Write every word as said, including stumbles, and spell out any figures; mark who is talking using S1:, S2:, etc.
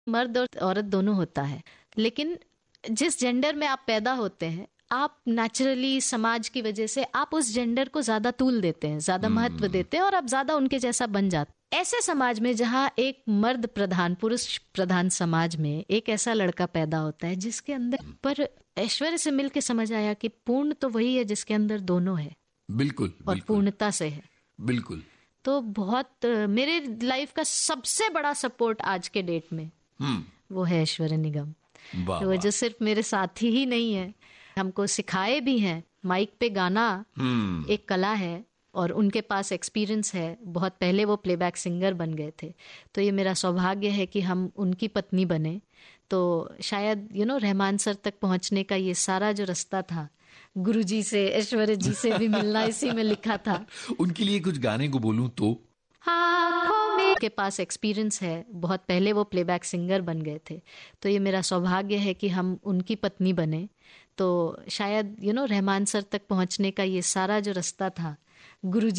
S1: मर्द और औरत दोनों होता है, लेकिन जिस जेंडर में आप पैदा होते हैं, आप नेचुरली समाज की वजह से आप उस जेंडर को ज्यादा तूल देते हैं, ज्यादा महत्व देते हैं और आप ज्यादा उनके जैसा बन जाते हैं। ऐसे समाज में जहाँ एक मर्द प्रधान, पुरुष प्रधान समाज में एक ऐसा लड़का पैदा होता है जिसके अंदर, पर ऐश्वर्य से मिलके समझ आया कि पूर्ण तो वही है जिसके अंदर दोनों है।
S2: बिल्कुल
S1: और
S2: बिल्कुल
S1: पूर्णता से है।
S2: बिल्कुल।
S1: तो बहुत अ, मेरे लाइफ का सबसे बड़ा सपोर्ट आज के डेट में
S2: हम्म
S1: वो है ऐश्वर्य निगम।
S2: वाह
S1: वो
S2: वाह।
S1: जो सिर्फ मेरे साथी ही नहीं है, हमको सिखाए भी हैं। माइक पे गाना
S2: हम्म
S1: एक कला है और उनके पास एक्सपीरियंस है। बहुत पहले वो प्लेबैक सिंगर बन गए थे, तो ये मेरा सौभाग्य है कि हम उनकी पत्नी बने। तो शायद यू नो रहमान सर तक पहुंचने का ये सारा जो रास्ता था, गुरुजी से, ऐश्वर्य जी से भी मिलना इसी में लिखा था।
S2: उनके लिए कुछ गाने को बोलूं तो
S1: आँखों में के पास एक्सपीरियंस है। बहुत पहले वो प्लेबैक सिंगर बन गए थे, तो ये मेरा सौभाग्य है कि हम उनकी पत्नी बने। तो शायद यू नो रहमान सर तक पहुंचने का ये सारा जो रास्ता था, गुरुजी